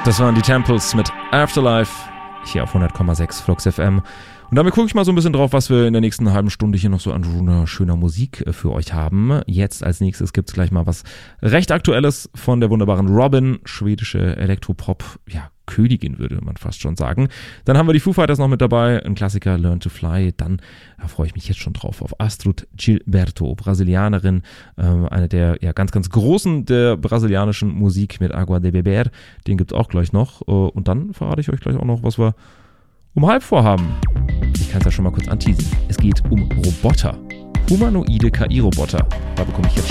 Das waren die Temples mit Afterlife, hier auf 100,6 Flux FM. Und damit gucke ich mal so ein bisschen drauf, was wir in der nächsten halben Stunde hier noch so an schöner Musik für euch haben. Jetzt als nächstes gibt es gleich mal was recht Aktuelles von der wunderbaren Robin, schwedische Elektropop, ja, Königin würde man fast schon sagen. Dann haben wir die Foo Fighters noch mit dabei, ein Klassiker, Learn to Fly. Dann freue ich mich jetzt schon drauf auf Astrud Gilberto, Brasilianerin, eine der ja, ganz, ganz großen der brasilianischen Musik mit Água de Beber. Den gibt es auch gleich noch. Und dann verrate ich euch gleich auch noch, was wir um halb vorhaben. Ich kann es ja schon mal kurz anteasen. Es geht um Roboter. Humanoide KI-Roboter. Da bekomme ich jetzt